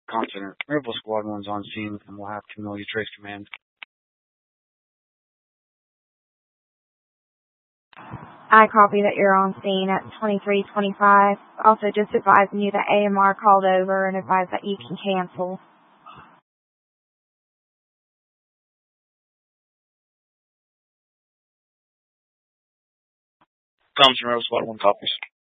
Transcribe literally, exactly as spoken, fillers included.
Container. Removal Squad one's on scene and will have Camellia Trace Command. I copy that you're on scene at twenty-three twenty-five. Also just advising you that A M R called over and advised that you can cancel. Thompson Removal Squad one copies.